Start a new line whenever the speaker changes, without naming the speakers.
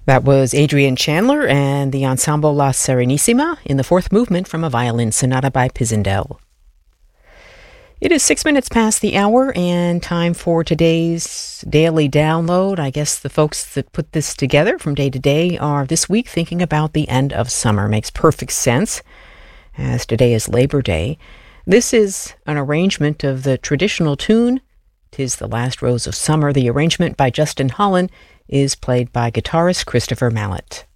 That was Adrian Chandler and the Ensemble La Serenissima in the fourth movement from a violin sonata by Pisendel. It is 6 minutes past the hour and time for today's daily download. I guess the folks that put this together from day to day are this week thinking about the end of summer. Makes perfect sense, as today is Labor Day. This is an arrangement of the traditional tune, "'Tis the Last Rose of Summer." The arrangement by Justin Holland is played by guitarist Christopher Mallet.